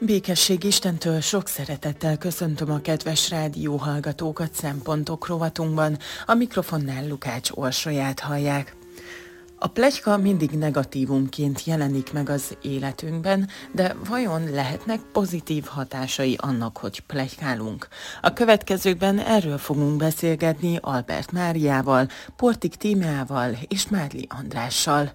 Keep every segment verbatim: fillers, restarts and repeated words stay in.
Békesség Istentől, sok szeretettel köszöntöm a kedves rádióhallgatókat Szempontok rovatunkban. A mikrofonnál Lukács Orsolyát hallják. A pletyka mindig negatívumként jelenik meg az életünkben, de vajon lehetnek pozitív hatásai annak, hogy pletykálunk? A következőkben erről fogunk beszélgetni Albert Máriával, Portik Tímeával és Mádli Andrással.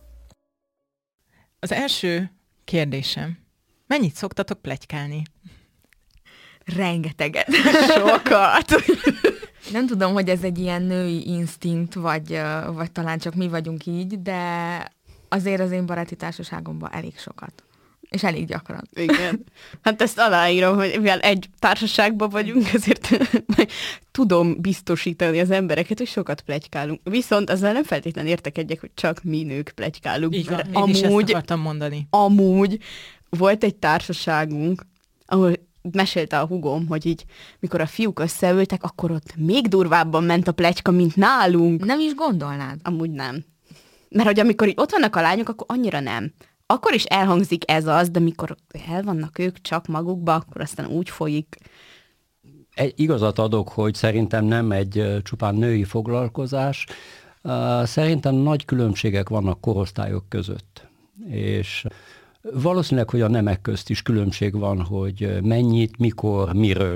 Az első kérdésem. Mennyit szoktatok pletykálni? Rengeteget. Sokat. Nem tudom, hogy ez egy ilyen női instinkt, vagy, vagy talán csak mi vagyunk így, de azért az én baráti társaságomban elég sokat. És elég gyakran. Igen. Hát ezt aláírom, hogy mivel egy társaságban vagyunk, ezért tudom biztosítani az embereket, hogy sokat pletykálunk. Viszont ezzel nem feltétlenül értek egyek, hogy csak mi nők pletykálunk. Így van, én amúgy, is ezt akartam mondani. Amúgy volt egy társaságunk, ahol mesélte a hugom, hogy így, mikor a fiúk összeültek, akkor ott még durvábban ment a pletyka, mint nálunk. Nem is gondolnád? Amúgy nem. Mert hogy amikor így ott vannak a lányok, akkor annyira nem. Akkor is elhangzik ez az, de mikor el vannak ők csak magukba, akkor aztán úgy folyik. Egy igazat adok, hogy szerintem nem egy csupán női foglalkozás. Szerintem nagy különbségek vannak korosztályok között. És valószínűleg, hogy a nemek közt is különbség van, hogy mennyit, mikor, miről